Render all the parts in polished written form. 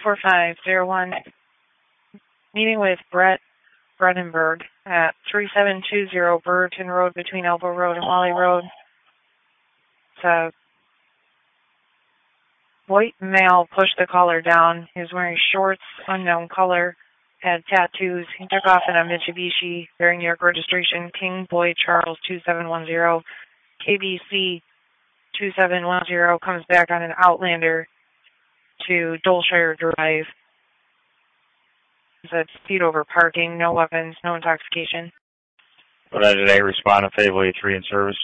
4501. Meeting with Brett Brandenburg at 3720 Burton Road between Elbow Road and Wally Road. It's a white male pushed the collar down. He was wearing shorts, unknown color, had tattoos. He took off in a Mitsubishi, bearing New York registration, King Boy Charles 2710, KBC 2710, comes back on an Outlander to Dolshire Drive. He said speed over parking, no weapons, no intoxication. What did today respond to Fable 83 in service?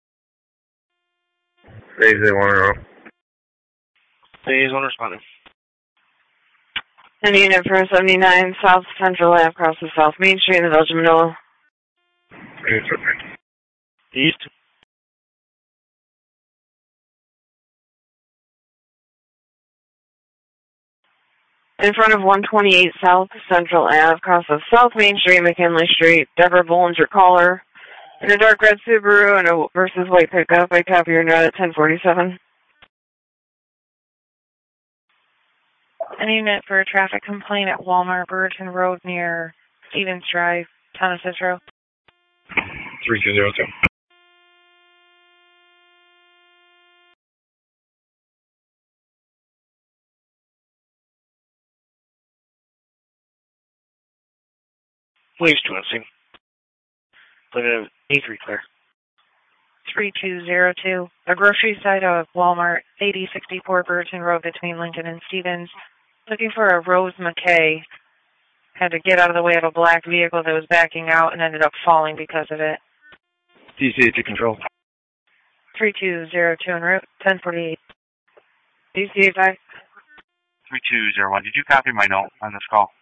Phase 1 Phase 1 responding. And unit for 79 South Central Ave across the South Main Street in the Belgium Manila. East. In front of 128 South Central Ave, across the South Main Street, McKinley Street, Deborah Bollinger caller. In a dark red Subaru and a versus white pickup. I copy your note at 1047. An unit for a traffic complaint at Walmart, Burton Road near Stevens Drive, Town of Cicero. 3202. Please to us. Leave it A3 clear. 3202. A grocery site of Walmart, 8064 Burton Road between Lincoln and Stevens. Looking for a Rose McKay. Had to get out of the way of a black vehicle that was backing out and ended up falling because of it. DC to control. 3202 en route, 1048. DC 5. 3201. Did you copy my note on this call?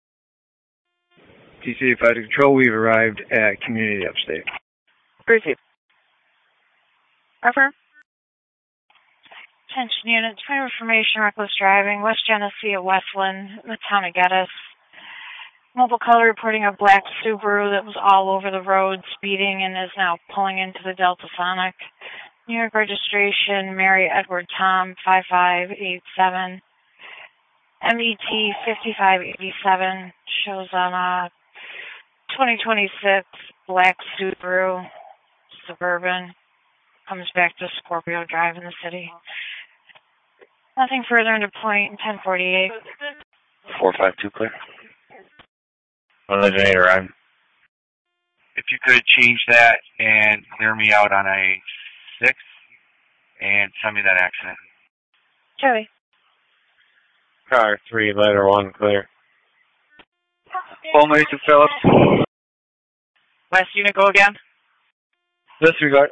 DC 5 to control. We've arrived at Community Upstate. Receive. Affirm. Attention units, for information, reckless driving, West Genesee at Westland, in the town of Geddes. Mobile color reporting a black Subaru that was all over the road, speeding, and is now pulling into the Delta Sonic. New York registration, Mary Edward Tom 5587. MET 5587 shows on a 2026 black Subaru Suburban. Comes back to Scorpio Drive in the city. Nothing further into point 1048. 452 clear. Originator, if you could change that and clear me out on a 6 and send me that accident. Joey. Car 3, letter 1 clear. Fulmer to Phillips. West unit, go again. Disregard.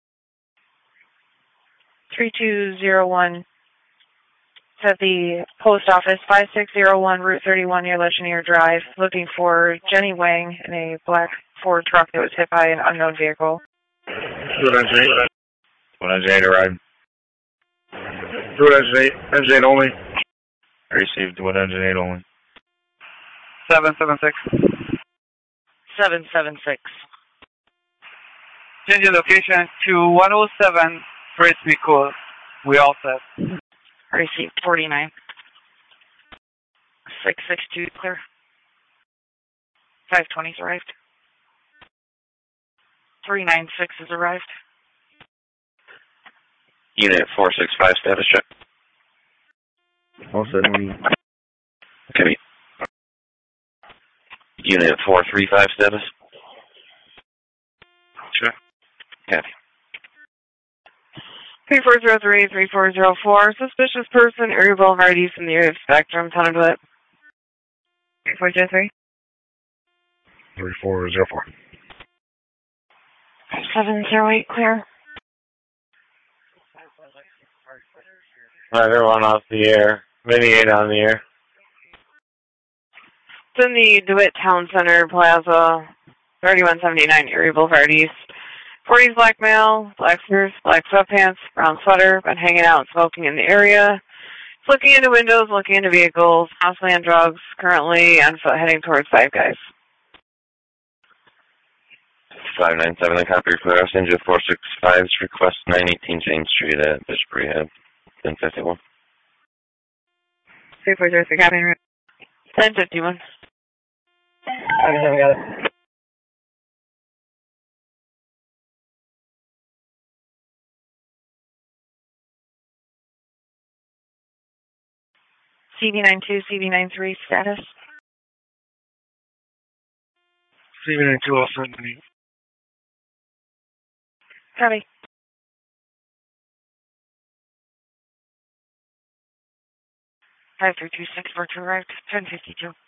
3201. It's at the post office, 5601 Route 31 near Legionnaire Drive, looking for Jenny Wang in a black Ford truck that was hit by an unknown vehicle. Good engine. One engine arrived. Good engine only. I received one engine only. 776. 776. Change location to 107 Frisbee Court. We all set. Received 49. 662 clear. 520's arrived. 396 has arrived. Unit 465 status check. All set. Okay. Unit 435 status. Sure. Copy. 3403, 3404. Suspicious person, Erie Boulevard East in the area of Spectrum, Town of DeWitt. 3403. 3404. 708 clear. Everyone off the air. Mini 8 on the air. It's in the DeWitt Town Center Plaza, 3179 Erie Boulevard East. 40s black male, black shirts, black sweatpants, brown sweater, been hanging out and smoking in the area. It's looking into windows, looking into vehicles, possibly on drugs, currently on foot heading towards Five Guys. 597, copy for Engine 465's request 918 James Street at Bishop Rehab, 1051. 340, copy. 1051. Okay, got it. CV92, CV93 status. CV92 also underneath. Copy. 5326 virtual right, 1052.